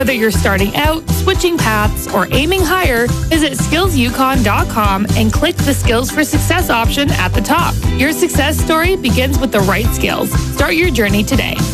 Whether you're starting out, switching paths, or aiming higher, visit skillsyukon.com and click the Skills for Success option at the top. Your success story begins with the right skills. Start your journey today.